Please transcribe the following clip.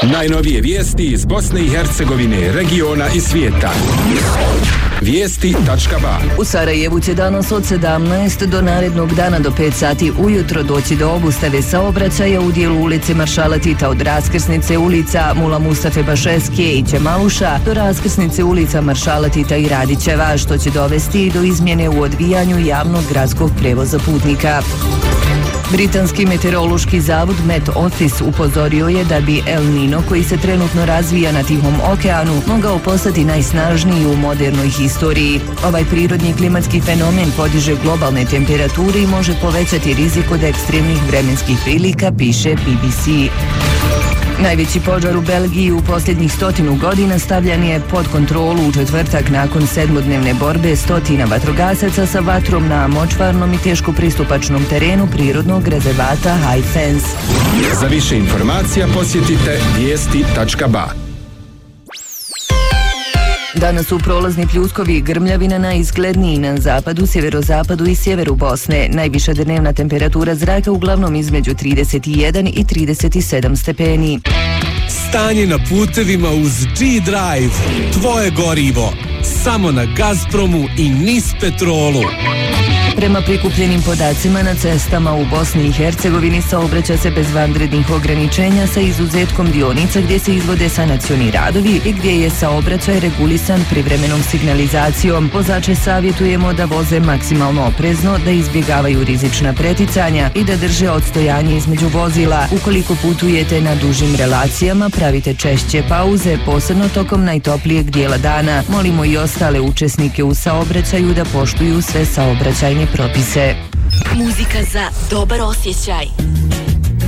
Najnovije vijesti iz Bosne i Hercegovine, regiona i svijeta. Vijesti.ba. U Sarajevu će danas od 17 do narednog dana do 5 sati ujutro doći do obustave saobraćaja u dijelu ulice Maršala Tita od raskrsnice ulica Mula Mustafe Bašeske i Ćemaluša do raskrsnice ulica Maršala Tita i Radićeva, što će dovesti do izmjene u odvijanju javnog gradskog prevoza putnika. Britanski meteorološki zavod Met Office upozorio je da bi El Nino, koji se trenutno razvija na Tihom okeanu, mogao postati najsnažniji u modernoj historiji. Ovaj prirodni klimatski fenomen podiže globalne temperature i može povećati rizik od ekstremnih vremenskih prilika, piše BBC. Najveći požar u Belgiji u posljednjih 100 godina stavljan je pod kontrolu u četvrtak nakon 7-dnevne borbe 100 vatrogasaca sa vatrom na močvarnom i teško pristupačnom terenu prirodnog rezervata High Fence. Za više informacija posjetite vijesti.ba. Danas su prolazni pljuskovi i grmljavina najizgledniji na zapadu, sjeverozapadu i sjeveru Bosne. Najviša dnevna temperatura zraka uglavnom između 31 i 37 stepeni. Stanje na putevima uz G-Drive. Tvoje gorivo. Samo na Gazpromu i NIS Petrolu. Prema prikupljenim podacima na cestama u Bosni i Hercegovini saobraća se bez vanrednih ograničenja sa izuzetkom dionica gdje se izvode sanacioni radovi i gdje je saobraćaj regulisan privremenom signalizacijom. Vozače savjetujemo da voze maksimalno oprezno, da izbjegavaju rizična preticanja i da drže odstojanje između vozila. Ukoliko putujete na dužim relacijama, pravite češće pauze, posebno tokom najtoplijeg dijela dana. Molimo i ostale učesnike u saobraćaju da poštuju sve saobraćajne propise. Muzika za dobar osjećaj.